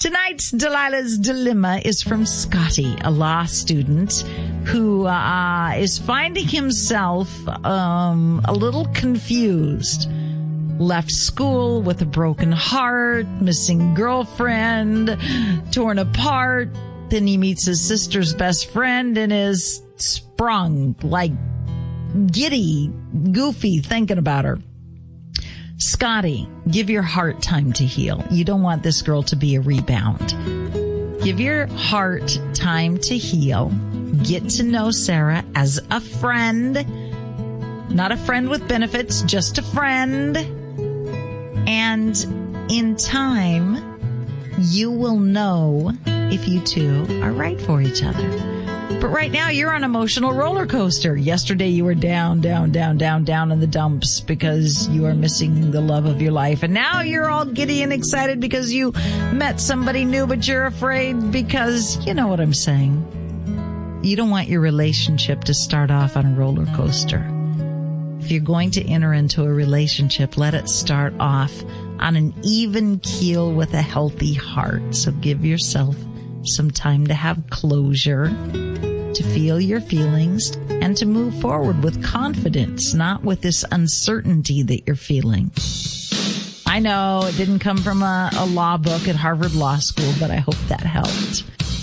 Tonight's Delilah's Dilemma is from Scotty, a law student who is finding himself a little confused. Left school with a broken heart, missing girlfriend, torn apart. Then he meets his sister's best friend and is sprung, like giddy, goofy, thinking about her. Scotty, give your heart time to heal. You don't want this girl to be a rebound. Give your heart time to heal. Get to know Sarah as a friend. Not a friend with benefits, just a friend. And in time, you will know if you two are right for each other. But right now, you're on an emotional roller coaster. Yesterday, you were down in the dumps because you are missing the love of your life. And now you're all giddy and excited because you met somebody new, but you're afraid because, you know what I'm saying. You don't want your relationship to start off on a roller coaster. If you're going to enter into a relationship, let it start off on an even keel with a healthy heart. So give yourself some time to have closure, to feel your feelings, and to move forward with confidence, not with this uncertainty that you're feeling. I know it didn't come from a law book at Harvard Law School, but I hope that helped.